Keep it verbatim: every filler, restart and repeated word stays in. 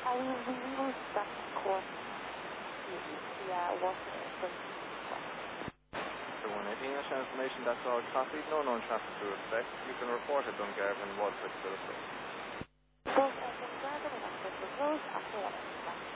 I will use that course via Washington. The one eighteen national information, that's all traffic, no known traffic to expect. You can report at Dungarvan, Waterford, Phillips. Both at Dungarvan and Waterford Road after one.